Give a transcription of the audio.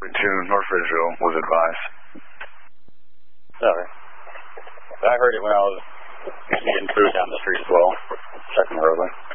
traffic to North Ridgeville was advised. Okay. I heard it when I was getting food down the street as well, checking the roadway.